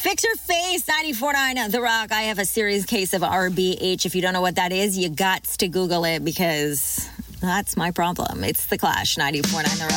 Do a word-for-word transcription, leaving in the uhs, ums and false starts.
Fix Your Face, ninety-four point nine The Rock. I have a serious case of R B H. If you don't know what that is, you got to Google it because that's my problem. It's The Clash, ninety-four point nine The Rock.